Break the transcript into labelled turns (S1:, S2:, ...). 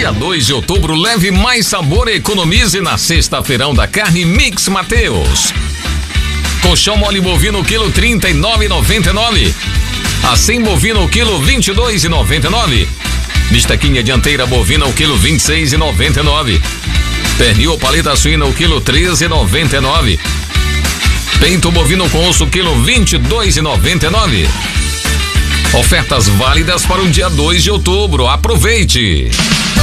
S1: Dia 2 de outubro, leve mais sabor e economize na sexta-feirão da carne Mix Mateus. Colchão mole bovino quilo R$39,99. Assim bovino quilo R$22,99. Bistequinha dianteira bovina o quilo R$26,99. Pernil ou paleta suína o quilo R$13,99. Peito bovino com osso quilo R$22,99. Ofertas válidas para o dia 2 de outubro. Aproveite!